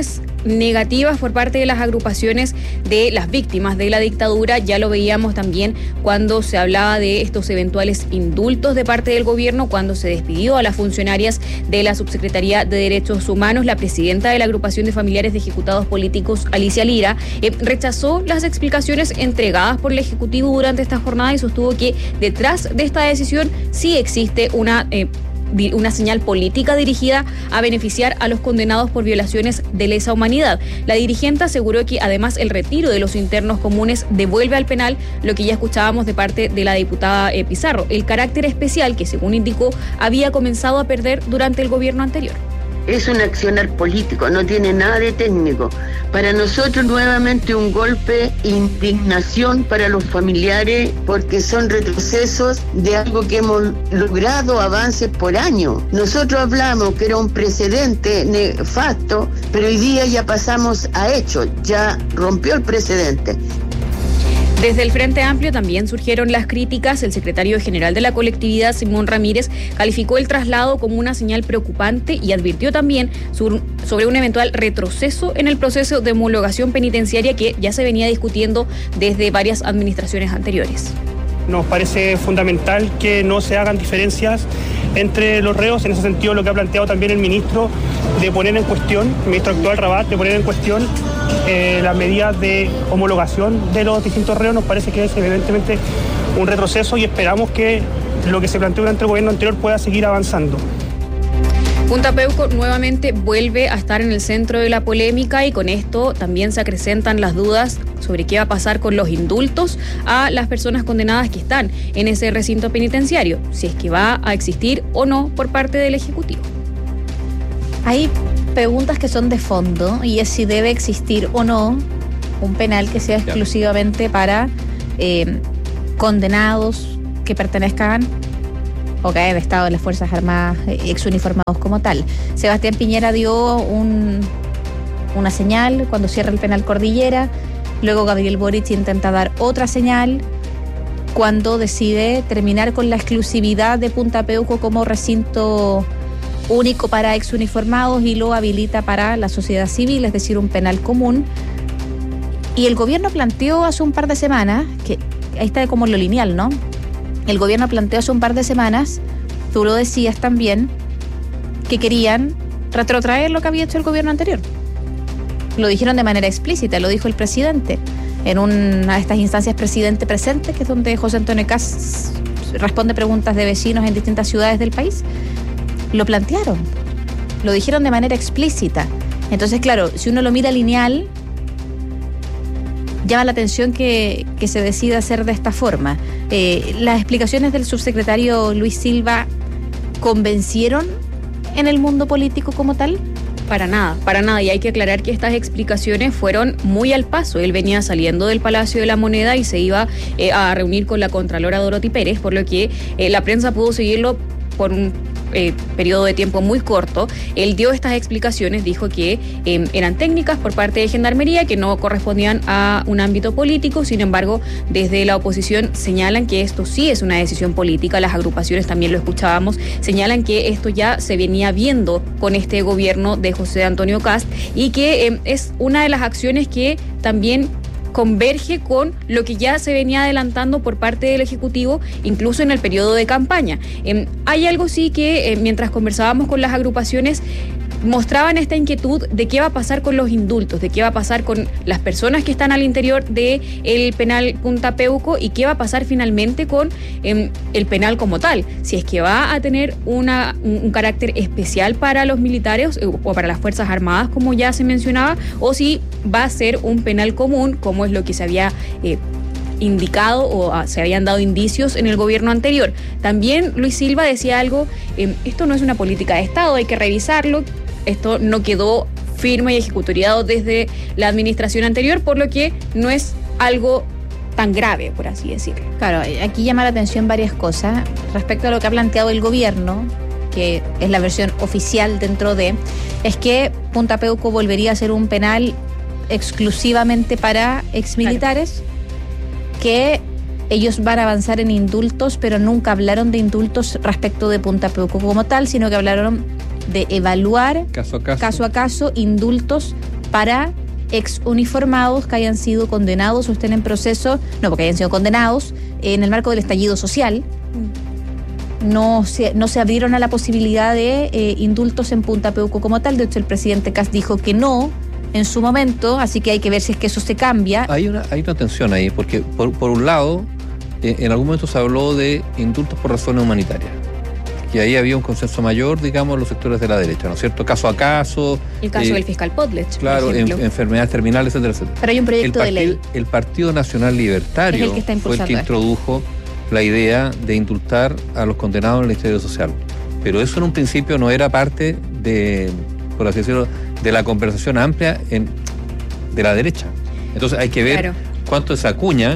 [SPEAKER 21] negativas por parte de las agrupaciones de las víctimas de la dictadura. Ya lo veíamos también cuando se hablaba de estos eventuales indultos de parte del gobierno, cuando se despidió a las funcionarias de la Subsecretaría de Derechos Humanos. La presidenta de la agrupación de familiares de ejecutados políticos, Alicia Lira, rechazó las explicaciones entregadas por el Ejecutivo durante esta jornada y sostuvo que detrás de esta decisión sí existe una señal política dirigida a beneficiar a los condenados por violaciones de lesa humanidad. La dirigente aseguró que además el retiro de los internos comunes devuelve al penal lo que ya escuchábamos de parte de la diputada Pizarro, el carácter especial que, según indicó, había comenzado a perder durante el gobierno anterior.
[SPEAKER 2] Es un accionar político, no tiene nada de técnico. Para nosotros nuevamente un golpe, indignación para los familiares, porque son retrocesos de algo que hemos logrado avances por año. Nosotros hablamos que era un precedente nefasto, pero hoy día ya pasamos a hechos, ya rompió el precedente.
[SPEAKER 21] Desde el Frente Amplio también surgieron las críticas. El secretario general de la colectividad, Simón Ramírez, calificó el traslado como una señal preocupante y advirtió también sobre un eventual retroceso en el proceso de homologación penitenciaria que ya se venía discutiendo desde varias administraciones anteriores.
[SPEAKER 4] Nos parece fundamental que no se hagan diferencias entre los reos. En ese sentido, lo que ha planteado también el ministro de poner en cuestión, el ministro actual Rabat, de poner en cuestión las medidas de homologación de los distintos reos, nos parece que es evidentemente un retroceso y esperamos que lo que se planteó durante el gobierno anterior pueda seguir avanzando.
[SPEAKER 21] Punta Peuco nuevamente vuelve a estar en el centro de la polémica y con esto también se acrecentan las dudas sobre qué va a pasar con los indultos a las personas condenadas que están en ese recinto penitenciario, si es que va a existir o no por parte del Ejecutivo.
[SPEAKER 20] Hay preguntas que son de fondo y es si debe existir o no un penal que sea exclusivamente para condenados que pertenezcan o que hayan estado en las Fuerzas Armadas exuniformados como tal. Sebastián Piñera dio una señal cuando cierra el penal Cordillera, luego Gabriel Boric intenta dar otra señal cuando decide terminar con la exclusividad de Punta Peuco como recinto único para exuniformados y lo habilita para la sociedad civil, es decir, un penal común. Y el gobierno planteó hace un par de semanas, que ahí está como lo lineal, ¿no? El gobierno planteó hace un par de semanas, tú lo decías también, que querían retrotraer lo que había hecho el gobierno anterior. Lo dijeron de manera explícita, lo dijo el presidente en una de estas instancias presidente presente, que es donde José Antonio Kast responde preguntas de vecinos en distintas ciudades del país. Lo plantearon, lo dijeron de manera explícita. Entonces, claro, si uno lo mira lineal, llama la atención que se decida hacer de esta forma. Las explicaciones del subsecretario Luis Silva ¿convencieron en el mundo político como tal?
[SPEAKER 21] Para nada. Y hay que aclarar que estas explicaciones fueron muy al paso. Él venía saliendo del Palacio de la Moneda y se iba a reunir con la contralora Dorothy Pérez, por lo que la prensa pudo seguirlo por un periodo de tiempo muy corto. Él dio estas explicaciones, dijo que eran técnicas por parte de Gendarmería, que no correspondían a un ámbito político. Sin embargo, desde la oposición señalan que esto sí es una decisión política. Las agrupaciones, también lo escuchábamos, señalan que esto ya se venía viendo con este gobierno de José Antonio Kast y que es una de las acciones que también converge con lo que ya se venía adelantando por parte del Ejecutivo, incluso en el periodo de campaña. Hay algo sí que mientras conversábamos con las agrupaciones mostraban esta inquietud de qué va a pasar con los indultos, de qué va a pasar con las personas que están al interior del penal Punta Peuco y qué va a pasar finalmente con el penal como tal, si es que va a tener un carácter especial para los militares o para las Fuerzas Armadas, como ya se mencionaba, o si va a ser un penal común, como es lo que se había indicado o se habían dado indicios en el gobierno anterior. También Luis Silva decía algo, esto no es una política de Estado, hay que revisarlo. Esto no quedó firme y ejecutoriado desde la administración anterior, por lo que no es algo tan grave, por así decirlo.
[SPEAKER 20] Claro, aquí llama la atención varias cosas respecto a lo que ha planteado el gobierno, que es la versión oficial dentro de, es que Punta Peuco volvería a ser un penal exclusivamente para exmilitares, que ellos van a avanzar en indultos, pero nunca hablaron de indultos respecto de Punta Peuco como tal, sino que hablaron de evaluar caso a caso indultos para ex uniformados que hayan sido condenados o estén en proceso, no, porque hayan sido condenados en el marco del estallido social. No se abrieron a la posibilidad de indultos en Punta Peuco como tal. De hecho, el presidente Kast dijo que no en su momento, así que hay que ver si es que eso se cambia.
[SPEAKER 7] Hay una tensión ahí, porque por un lado, en algún momento se habló de indultos por razones humanitarias, y ahí había un consenso mayor, digamos, en los sectores de la derecha, ¿no es cierto? Caso a caso.
[SPEAKER 21] El caso del fiscal Podlech,
[SPEAKER 7] claro,
[SPEAKER 21] por ejemplo.
[SPEAKER 7] Enfermedades terminales, etcétera, etcétera.
[SPEAKER 20] Pero hay un proyecto de ley.
[SPEAKER 7] El Partido Nacional Libertario fue el que introdujo la idea de indultar a los condenados en el estallido social. Pero eso en un principio no era parte de, por así decirlo, de la conversación amplia de la derecha. Entonces hay que ver cuánto esa cuña,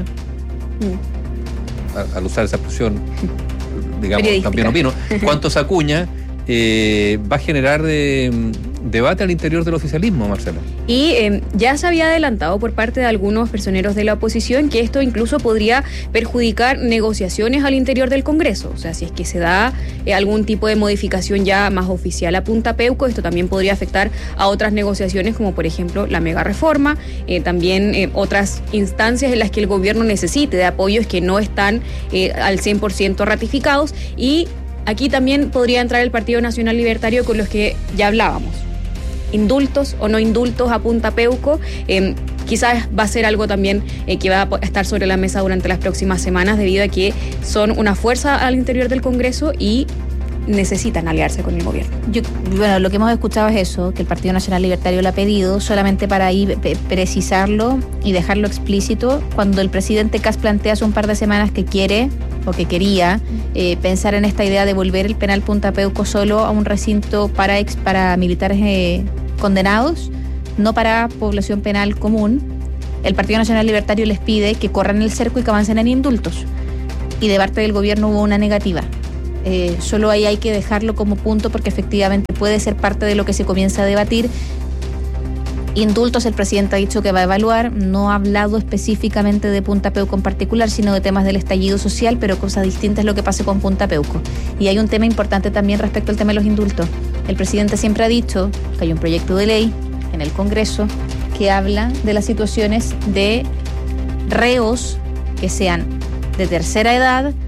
[SPEAKER 7] al usar esa expresión, digamos, también opino, cuánto esa cuña va a generar debate al interior del oficialismo, Marcela.
[SPEAKER 21] Y ya se había adelantado por parte de algunos personeros de la oposición que esto incluso podría perjudicar negociaciones al interior del Congreso. O sea, si es que se da algún tipo de modificación ya más oficial a Punta Peuco, esto también podría afectar a otras negociaciones, como por ejemplo la mega reforma, también otras instancias en las que el gobierno necesite de apoyos que no están al 100% ratificados. Y aquí también podría entrar el Partido Nacional Libertario, con los que ya hablábamos. Indultos o no indultos a Punta Peuco, quizás va a ser algo también que va a estar sobre la mesa durante las próximas semanas, debido a que son una fuerza al interior del Congreso y necesitan aliarse con el gobierno.
[SPEAKER 20] Bueno, lo que hemos escuchado es eso, que el Partido Nacional Libertario lo ha pedido, solamente para ahí precisarlo y dejarlo explícito. Cuando el presidente Kast plantea hace un par de semanas que quiere o que quería pensar en esta idea de volver el penal Punta Peuco solo a un recinto para militares condenados, no para población penal común, el Partido Nacional Libertario les pide que corran el cerco y que avancen en indultos. Y de parte del gobierno hubo una negativa. Solo ahí hay que dejarlo como punto, porque efectivamente puede ser parte de lo que se comienza a debatir. Indultos, el presidente ha dicho que va a evaluar, no ha hablado específicamente de Punta Peuco en particular, sino de temas del estallido social, pero cosa distinta es lo que pase con Punta Peuco. Y hay un tema importante también respecto al tema de los indultos. El presidente siempre ha dicho que hay un proyecto de ley en el Congreso que habla de las situaciones de reos que sean de tercera edad